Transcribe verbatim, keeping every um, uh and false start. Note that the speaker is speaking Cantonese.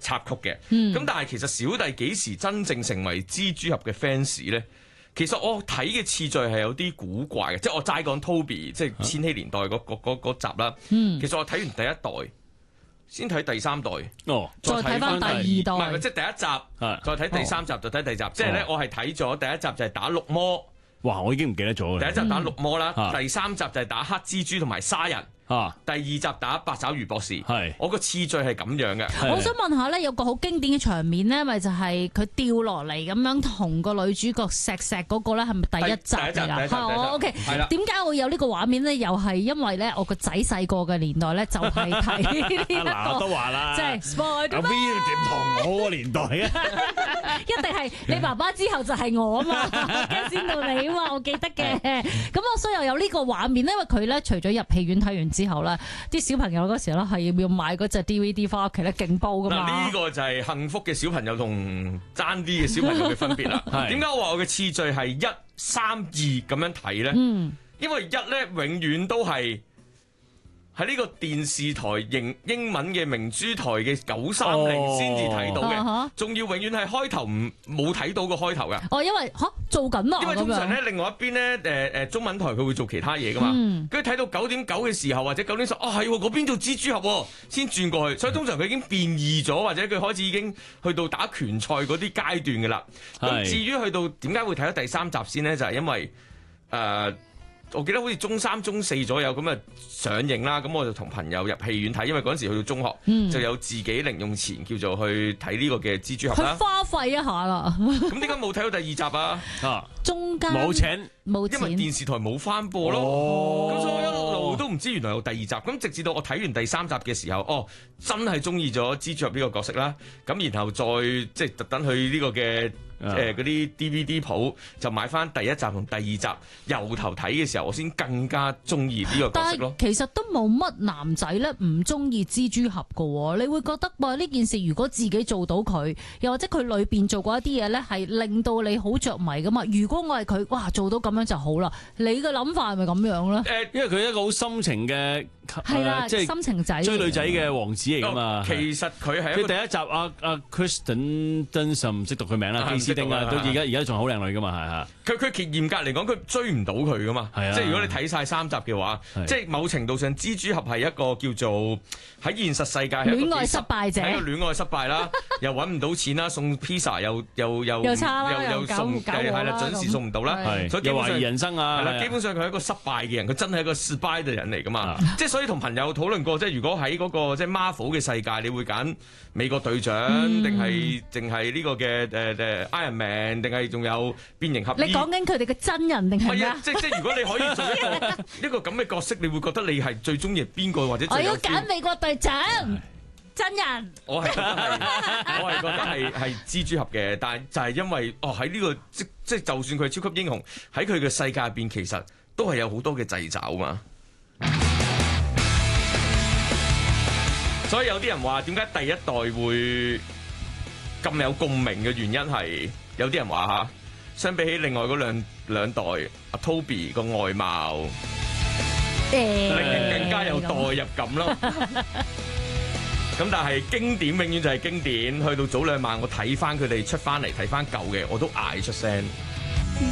插曲嘅。咁、 嗯、 但係其實小弟幾時真正成為蜘蛛俠嘅 fans 咧？其實我睇嘅次序係有啲古怪嘅，即係我齋講 Toby，即係千禧年代嗰嗰集啦。 嗯、 其實我睇完第一代，先睇第三代， 哦， 再睇翻第二代， 唔係即係第一集，再睇第三集，就睇第二集。即係咧，我係睇咗第一集就係打綠魔。 哇！我已經唔記得咗。 第一集打綠魔啦， 嗯、 第三集就係打黑蜘蛛同埋沙人。啊！第二集打八爪魚博士，係我個次序係咁樣嘅。 我想問下咧，有個好經典嘅場面咧，咪就係佢掉落嚟咁樣同個女主角錫錫嗰個咧，係咪第一集嚟㗎？係我 OK。點解會有呢個畫面咧？又係因為咧，我個仔細個嘅年代咧，就係睇呢一個。 嗱都話啦， 即係 Spider-Man。 阿 V 點同我個年代啊？ 一定係你爸爸之後就係我啊嘛，跟先到你啊嘛，我記得嘅。咁我所以又有呢個畫面，因為佢咧除咗入戲院睇完之後咧，啲小朋友嗰時咧係要要買嗰隻 D V D 翻屋企咧勁煲噶嘛。 嗱，呢個就係幸福嘅小朋友同爭啲嘅小朋友嘅分別啦。點解我話我嘅次序係一三二咁樣睇咧？嗯，因為一咧永遠都係喺呢個電視台英英文嘅明珠台嘅九三零先至睇到嘅，仲、哦、要永遠係開頭唔冇睇到個開頭嘅。 哦，因為吓、啊、做緊啊， 因為通常咧，另外一邊咧，誒、呃、誒，中文台佢會做其他嘢噶嘛。跟住睇到九點九嘅時候，或者九點十，啊係嗰邊做蜘蛛俠，先轉過去。所以通常佢已經變異咗，或者佢開始已經去到打拳賽嗰啲階段噶啦。咁至於去到點解會睇到第三集先咧，就係、是、因為誒。呃我記得好似中三、中四左右咁啊上映啦，咁我就同朋友入戲院睇，因為嗰陣時去到中學、嗯、就有自己零用錢叫做去睇呢個嘅蜘蛛俠啦。 佢花費一下啦。 咁點解冇睇到第二集啊？啊， 中間冇錢， 冇錢， 因為電視台冇翻播咯。咁、哦、所以我一路都唔知原來有第二集。咁直至到我睇完第三集嘅時候，哦，真係中意咗蜘蛛俠呢個角色啦。咁然後再即係特登去呢個嘅。誒嗰啲 D V D 鋪就買翻第一集同第二集，由頭睇嘅時候，我先更加中意呢個角色咯。 但係其實都冇乜男仔咧唔中意蜘蛛俠㗎喎，你會覺得哇呢件事如果自己做到佢，又或者佢裏邊做過一啲嘢咧，係令到你好着迷噶嘛？如果我係佢，哇做到咁樣就好啦。你嘅諗法係咪咁樣咧？ 誒，因為佢係一個好深情嘅係啦，即係深情仔追女仔嘅王子嚟噶嘛。 其實佢係佢第一集阿阿 Kristen Dunst 唔識讀佢名啦。丁啊，到而家而家仲好靚女噶嘛，係嚇。佢佢其嚴格嚟講，佢追唔到佢噶嘛。係啊，即係如果你睇晒三集嘅話，即係某程度上，蜘蛛俠係一個叫做喺現實世界係一個戀愛失敗者， 係一個戀愛失敗啦，又揾唔到錢啦，送 pizza 又又又又差啦， 又又送係啦，準時送唔到啦， 所以又懷疑人生啊。係啦， 基本上佢係一個失敗嘅人，佢真係一個 spy 嘅人嚟噶嘛。即係所以同朋友討論過，即係如果喺嗰個即係 Marvel 嘅世界，你會揀美國隊長定係淨係呢個嘅誒誒 Iron Man 定係？仲有變形俠醫， 你講緊佢哋嘅真人定係咩？ 即即如果你可以做一個一個咁嘅角色，你會覺得你係最中意邊個或者最我要揀美國隊長真人。 我係覺得係，我係覺得係係蜘蛛俠嘅，但係就係因為哦喺呢個即即就算佢係超級英雄，喺佢嘅世界入邊，其實都係有好多嘅掣肘嘛。所以有啲人話點解第一代會咁有共鳴嘅原因係？有啲人話嚇，相比起另外嗰兩兩代，阿 Toby 個外貌，令人更加有代入感咯。咁但係經典永遠就係經典，去到早兩晚我睇翻佢哋出翻嚟睇翻舊嘅，我都嗌出聲。